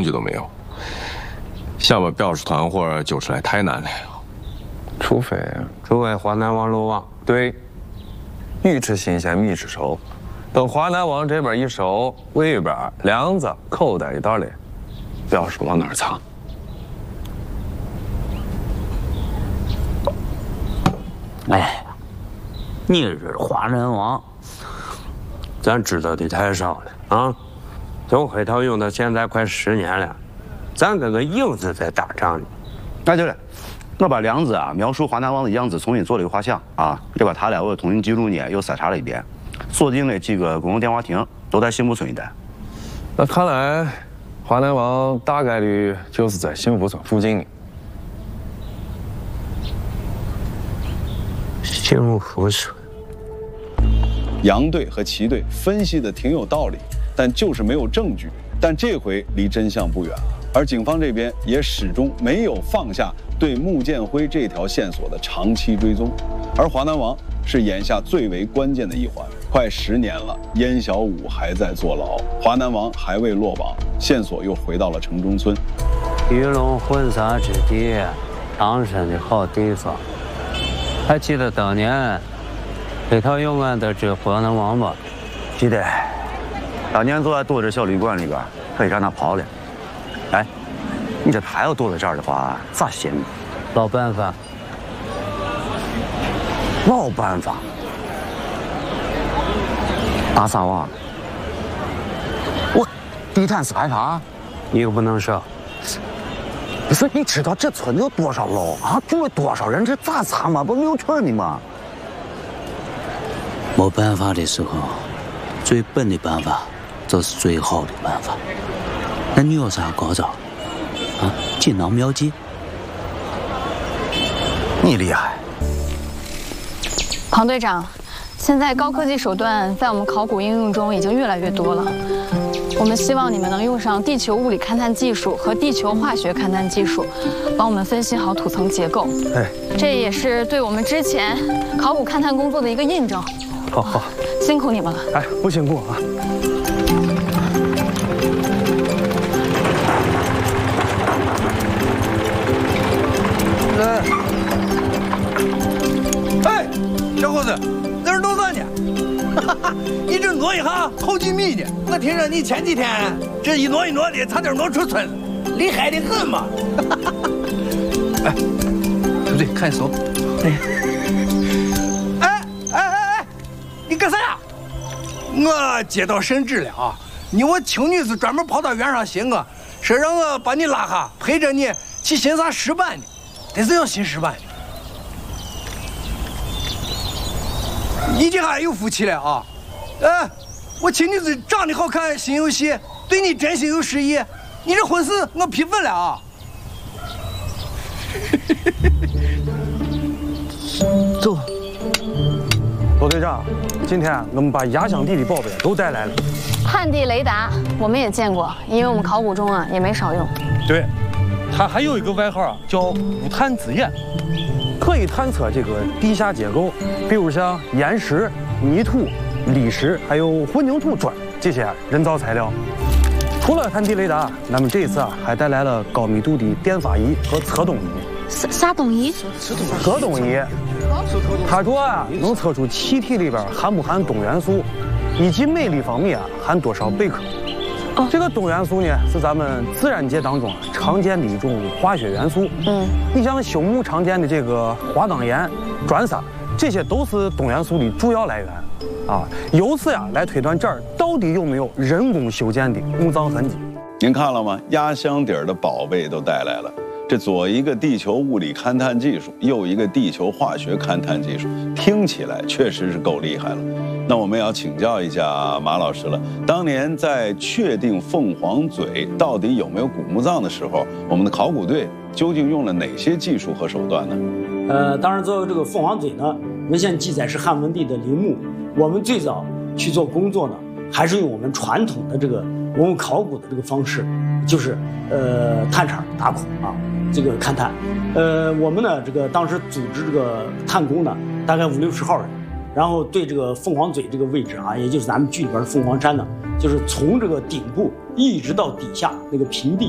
据都没有，想把表示团伙揪出来太难了。 除非华南王漏网。对，鱼吃新鲜，米吃熟。等华南王这边一收，尾边梁子口袋一道嘞，表示往哪儿藏。 哎，你是华南王，咱知道的太少了啊！从黑桃用到现在快10年了，咱跟个影子在打仗呢。 哎，对了，我把梁子描述华南王的样子重新做了一个画像这把他俩我重新记录呢又筛查了一遍，锁定了几个公用电话亭，都在幸福村一带。 那看来，华南王大概率就是在幸福村附近呢。 幸福村。 杨队和齐队分析的挺有道理，但就是没有证据。但这回离真相不远了，而警方这边也始终没有放下对穆建辉这条线索的长期追踪。而华南王是眼下最为关键的一环，快10年了，燕小武还在坐牢，华南王还未落网，线索又回到了城中村。 鱼龙混杂之地，藏身的好地方。还记得当年黑桃用案的这华南王吧？ 记得，当年就在躲着小旅馆里边，可以让他跑了。哎，你这他要躲在这儿的话，咋行？ 老办法。 老办法。打啥网？我地毯式排查， 一个不能少。 不是，你知道这村子有多少楼住了多少人？这咋查嘛？不没有趣的吗？ 没办法的时候，最笨的办法就是最好的办法。那你有啥高招？锦囊妙计？ 你厉害。 庞队长，现在高科技手段在我们考古应用中已经越来越多了。我们希望你们能用上地球物理勘探技术和地球化学勘探技术，帮我们分析好土层结构。这也是对我们之前考古勘探工作的一个印证。 好， 辛苦你们了。 哎，不辛苦哎，小伙子，那是弄啥呢？你这挪一下好几米呢！我听说你前几天这一挪的，差点挪出村了，厉害的很嘛！哎，对不对？看手。哎，你干啥呀？我接到圣旨了你我青女子专门跑到院上寻我，说让我把你拉下，陪着你去欣赏石板呢，得是要新石板呢。你这还有福气了我亲女子长得好看，心有细，对你真心有实意，你这婚事我批准了走。罗队长，今天我们把压箱底的宝贝都带来了。 旱地雷达我们也见过，因为我们考古中也没少用。 对，它还有一个外号叫无探之眼， 可以探测这个地下结构，比如像岩石、泥土、砾石，还有混凝土砖这些人造材料。除了探地雷达，咱们这一次还带来了高密度的电发仪和测动仪。 啥东西？ 测动仪，它主要能测出气体里边含不含氡元素，以及镁离方米含多少贝壳。这个氡元素呢，是咱们自然界当中常见的一种化学元素。你像朽木常见的这个花岗岩、砖砂，这些都是氡元素的主要来源。由此来推断这儿到底有没有人工修建的墓葬痕迹。 您看了吗？压箱底儿的宝贝都带来了。这左一个地球物理勘探技术，右一个地球化学勘探技术，听起来确实是够厉害了。那我们要请教一下马老师了。当年在确定凤凰嘴到底有没有古墓葬的时候，我们的考古队究竟用了哪些技术和手段呢？ 当然，作为这个凤凰嘴呢，文献记载是汉文帝的陵墓。我们最早去做工作呢，还是用我们传统的这个文物考古的这个方式，就是探场打孔这个勘探。我们呢这个当时组织这个探工呢，大概50、60号人，然后对这个凤凰嘴这个位置也就是咱们剧里边的凤凰山呢，就是从这个顶部一直到底下那个平地